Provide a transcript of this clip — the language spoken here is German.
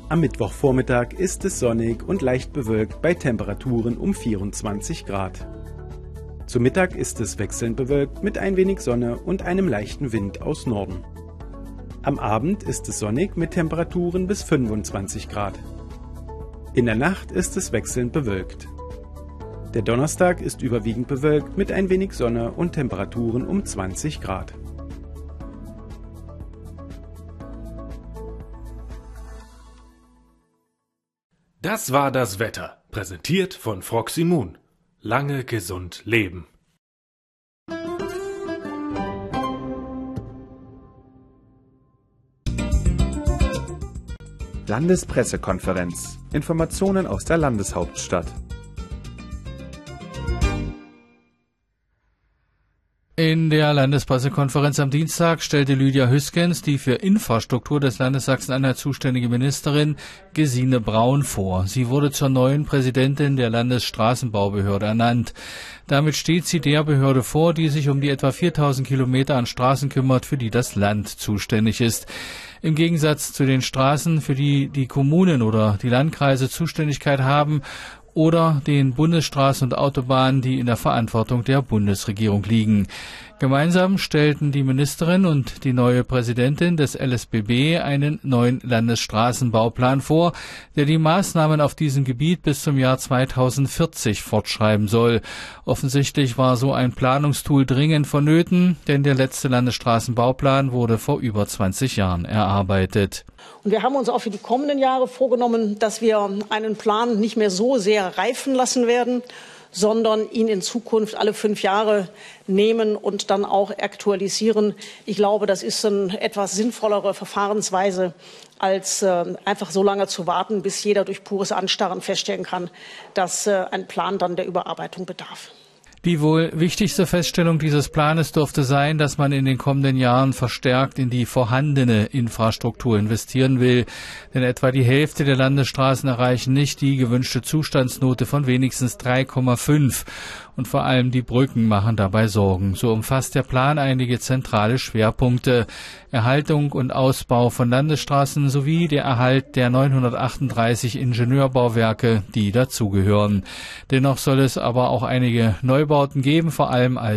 Am Mittwochvormittag ist es sonnig und leicht bewölkt bei Temperaturen um 24 Grad. Zu Mittag ist es wechselnd bewölkt mit ein wenig Sonne und einem leichten Wind aus Norden. Am Abend ist es sonnig mit Temperaturen bis 25 Grad. In der Nacht ist es wechselnd bewölkt. Der Donnerstag ist überwiegend bewölkt mit ein wenig Sonne und Temperaturen um 20 Grad. Das war das Wetter, präsentiert von Froxy Moon. Lange gesund leben. Landespressekonferenz. Informationen aus der Landeshauptstadt. In der Landespressekonferenz am Dienstag stellte Lydia Hüskens die für Infrastruktur des Landes Sachsen-Anhalt zuständige Ministerin Gesine Braun vor. Sie wurde zur neuen Präsidentin der Landesstraßenbaubehörde ernannt. Damit steht sie der Behörde vor, die sich um die etwa 4000 Kilometer an Straßen kümmert, für die das Land zuständig ist. Im Gegensatz zu den Straßen, für die die Kommunen oder die Landkreise Zuständigkeit haben, oder den Bundesstraßen und Autobahnen, die in der Verantwortung der Bundesregierung liegen. Gemeinsam stellten die Ministerin und die neue Präsidentin des LSBB einen neuen Landesstraßenbauplan vor, der die Maßnahmen auf diesem Gebiet bis zum Jahr 2040 fortschreiben soll. Offensichtlich war so ein Planungstool dringend vonnöten, denn der letzte Landesstraßenbauplan wurde vor über 20 Jahren erarbeitet. Und wir haben uns auch für die kommenden Jahre vorgenommen, dass wir einen Plan nicht mehr so sehr reifen lassen werden, sondern ihn in Zukunft alle 5 Jahre nehmen und dann auch aktualisieren. Ich glaube, das ist eine etwas sinnvollere Verfahrensweise, als einfach so lange zu warten, bis jeder durch pures Anstarren feststellen kann, dass ein Plan dann der Überarbeitung bedarf. Die wohl wichtigste Feststellung dieses Planes dürfte sein, dass man in den kommenden Jahren verstärkt in die vorhandene Infrastruktur investieren will. Denn etwa die Hälfte der Landesstraßen erreichen nicht die gewünschte Zustandsnote von wenigstens 3,5. Und vor allem die Brücken machen dabei Sorgen. So umfasst der Plan einige zentrale Schwerpunkte: Erhaltung und Ausbau von Landesstraßen sowie der Erhalt der 938 Ingenieurbauwerke, die dazugehören. Dennoch soll es aber auch einige Neubauten geben, vor allem als